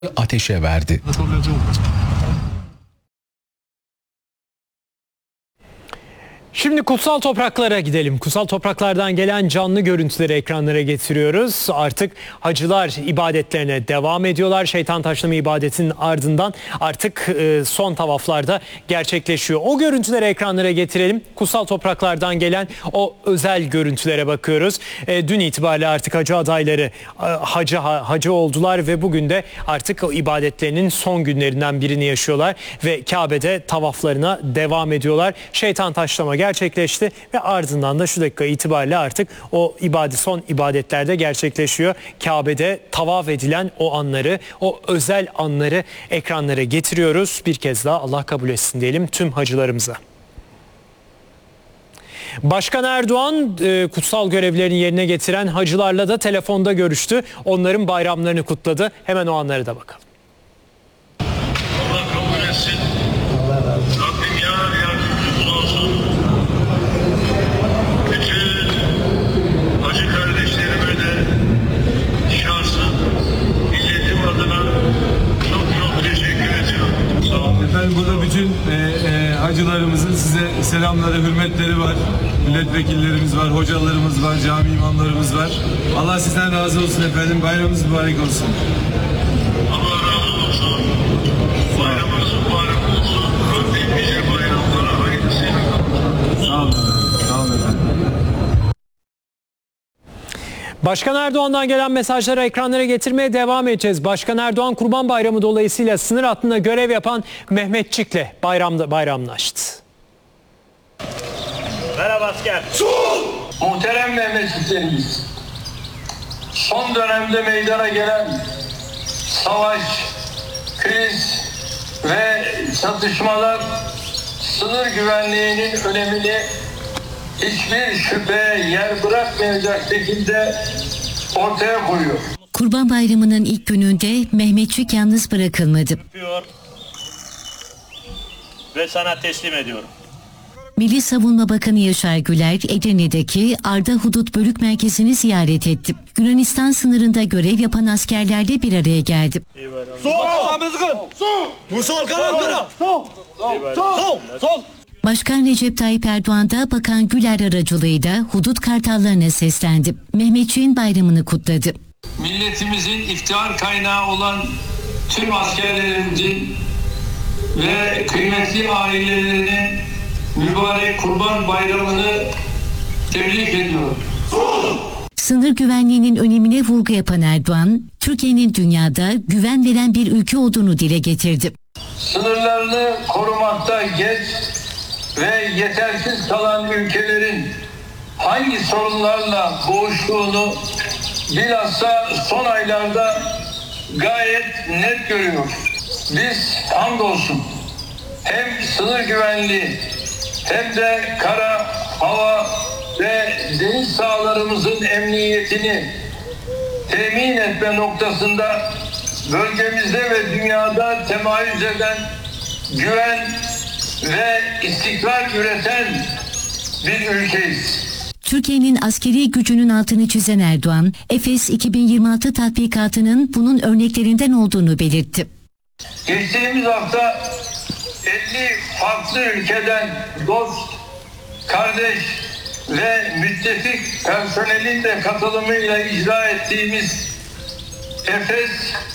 ateşe verdi. Şimdi kutsal topraklara gidelim. Kutsal topraklardan gelen canlı görüntüleri ekranlara getiriyoruz. Artık hacılar ibadetlerine devam ediyorlar. Şeytan taşlama ibadetinin ardından artık son tavaflarda gerçekleşiyor. O görüntüleri ekranlara getirelim. Kutsal topraklardan gelen o özel görüntülere bakıyoruz. Dün itibariyle artık hacı adayları hacı oldular ve bugün de artık o ibadetlerinin son günlerinden birini yaşıyorlar ve Kabe'de tavaflarına devam ediyorlar. Şeytan taşlama gerçekleşti ve ardından da şu dakika itibariyle artık o son ibadetlerde gerçekleşiyor. Kabe'de tavaf edilen o anları, o özel anları ekranlara getiriyoruz. Bir kez daha Allah kabul etsin diyelim tüm hacılarımıza. Başkan Erdoğan kutsal görevlerini yerine getiren hacılarla da telefonda görüştü. Onların bayramlarını kutladı. Hemen o anlara da bakalım. Allah kabul etsin. Rabbim yardımcımız olsun. Bütün hacı kardeşlerime de şahsım, milletim adına çok teşekkür ediyorum. Sağ olun. Efendim burada bütün hacılarımızın size selamları, hürmetleri var. Milletvekillerimiz var, hocalarımız var, cami imamlarımız var. Allah sizden razı olsun efendim. Bayramınız mübarek olsun. Allah razı olsun. Bayramınız mübarek olsun. Rabbim bize bayramlara hayırlısıyla kavuştursun. Sağ olun efendim. Sağ olun efendim. Başkan Erdoğan'dan gelen mesajları ekranlara getirmeye devam edeceğiz. Başkan Erdoğan Kurban Bayramı dolayısıyla sınır hattında görev yapan Mehmetçik'le bayramlaştı. Merhaba asker. Muhterem Mehmetçiklerimiz, son dönemde meydana gelen savaş, kriz ve çatışmalar sınır güvenliğinin önemini hiçbir şüpheye yer bırakmayacak şekilde ortaya koyuyor. Kurban Bayramı'nın ilk gününde Mehmetçik yalnız bırakılmadı. Ve sana teslim ediyorum. Milli Savunma Bakanı Yaşar Güler, Edirne'deki Arda Hudut Bölük Merkezi'ni ziyaret etti. Yunanistan sınırında görev yapan askerlerle bir araya geldi. Başkan Recep Tayyip Erdoğan da Bakan Güler aracılığıyla hudut kartallarına seslendi. Mehmetçiğin bayramını kutladı. Milletimizin iftihar kaynağı olan tüm askerlerimizin ve kıymetli ailelerinin mübarek Kurban Bayramı'nı tebrik ediyorum. Sınır güvenliğinin önemine vurgu yapan Erdoğan, Türkiye'nin dünyada güven veren bir ülke olduğunu dile getirdi. Sınırlarını korumakta geç ve yetersiz kalan ülkelerin hangi sorunlarla boğuştuğunu bilhassa son aylarda gayet net görüyoruz. Biz hamdolsun hem sınır güvenliği hem de kara, hava ve deniz sahalarımızın emniyetini temin etme noktasında bölgemizde ve dünyada temayüz eden güven ve istikrar üreten bir ülkeyiz. Türkiye'nin askeri gücünün altını çizen Erdoğan, Efes 2026 tatbikatının bunun örneklerinden olduğunu belirtti. Geçtiğimiz hafta 50 farklı ülkeden dost, kardeş ve müttefik personelin de katılımıyla icra ettiğimiz Efes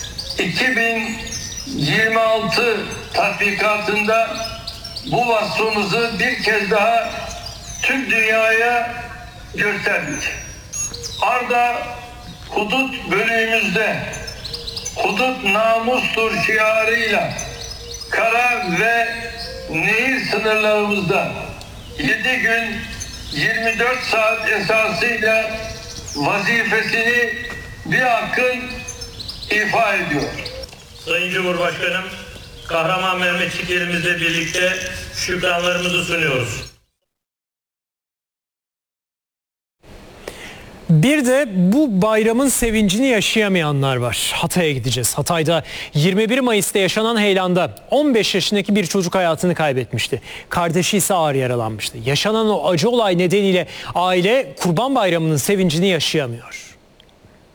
2026 tatbikatında bu vasfımızı bir kez daha tüm dünyaya gösterdik. Arda hudut bölüğümüzde hudut namustur şiarıyla kara ve nehir sınırlarımızda 7 gün 24 saat esasıyla vazifesini bir hakkın ifa ediyor. Sayın Cumhurbaşkanım, kahraman Mehmetçiklerimizle birlikte şükranlarımızı sunuyoruz. Bir de bu bayramın sevincini yaşayamayanlar var. Hatay'a gideceğiz. Hatay'da 21 Mayıs'ta yaşanan heyelanda 15 yaşındaki bir çocuk hayatını kaybetmişti. Kardeşi ise ağır yaralanmıştı. Yaşanan o acı olay nedeniyle aile Kurban Bayramı'nın sevincini yaşayamıyor.